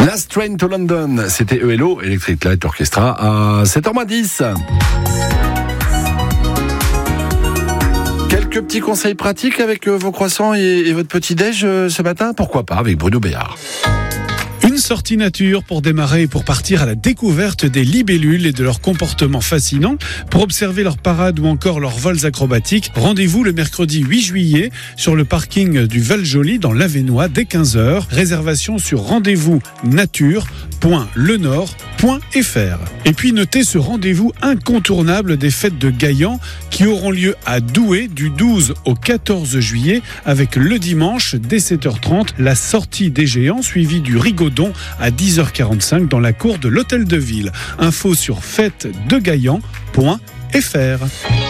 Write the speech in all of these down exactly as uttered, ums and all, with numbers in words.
Last Train to London, c'était E L O, Electric Light Orchestra, à sept heures moins dix. Quelques petits conseils pratiques avec vos croissants et, et votre petit-déj ce matin? Pourquoi pas, avec Bruno Béard. Une sortie nature pour démarrer et pour partir à la découverte des libellules et de leur comportement fascinant. Pour observer leurs parades ou encore leurs vols acrobatiques, rendez-vous le mercredi huit juillet sur le parking du Val-Joli dans l'Avesnois dès quinze heures. Réservation sur rendez-vous nature point le nord point f r. Et puis notez ce rendez-vous incontournable des fêtes de Gaillan qui auront lieu à Douai du douze au quatorze juillet avec le dimanche dès sept heures trente la sortie des géants suivie du rigodon à dix heures quarante-cinq dans la cour de l'hôtel de ville. Info sur fête de gaillan point f r.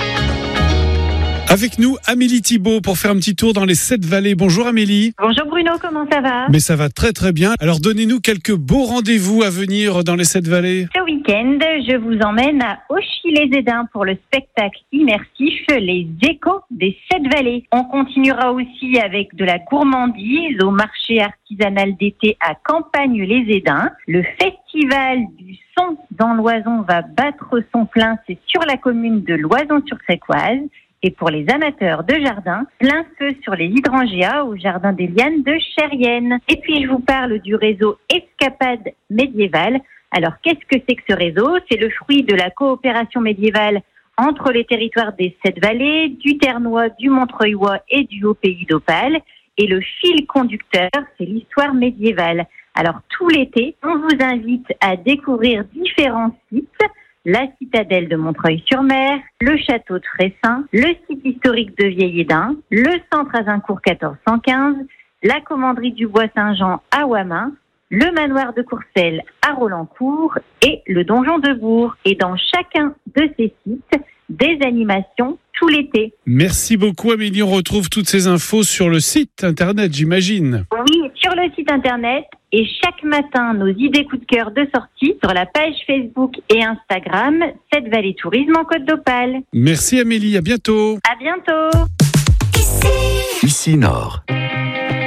Avec nous, Amélie Thibault pour faire un petit tour dans les sept vallées. Bonjour Amélie. Bonjour Bruno, comment ça va? Mais ça va très très bien. Alors donnez-nous quelques beaux rendez-vous à venir dans les sept vallées. Ce week-end, je vous emmène à Auchy-les-Édins pour le spectacle immersif Les Échos des sept vallées. On continuera aussi avec de la gourmandise au marché artisanal d'été à Campagne-les-Édins. Le festival du son dans l'Oison va battre son plein, c'est sur la commune de Loison-sur-Crécoise. Et pour les amateurs de jardin, plein feu sur les hydrangeas au jardin des lianes de Chérienne. Et puis je vous parle du réseau Escapade médiévale. Alors qu'est-ce que c'est que ce réseau? C'est le fruit de la coopération médiévale entre les territoires des sept vallées, du Ternois, du Montreuilois et du Haut-Pays d'Opale. Et le fil conducteur, c'est l'histoire médiévale. Alors tout l'été, on vous invite à découvrir différents sites. La citadelle de Montreuil-sur-Mer, le château de Fressin, le site historique de Vieil-Édin, le centre Azincourt quatorze cent quinze, la commanderie du Bois-Saint-Jean à Ouamin, le manoir de Courcelles à Rolancourt et le donjon de Bourg. Et dans chacun de ces sites, des animations tout l'été. Merci beaucoup Amélie, on retrouve toutes ces infos sur le site internet, j'imagine. Oui, sur le site internet. Et chaque matin, nos idées coup de cœur de sortie sur la page Facebook et Instagram, sept vallées tourisme en Côte d'Opale. Merci Amélie, à bientôt. À bientôt. Ici Nord.